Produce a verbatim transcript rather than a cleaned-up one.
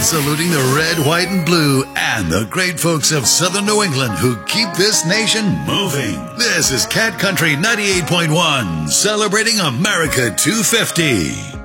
Saluting the red, white, and blue and the great folks of Southern New England who keep this nation moving. This is Cat Country ninety-eight point one, celebrating America two fifty.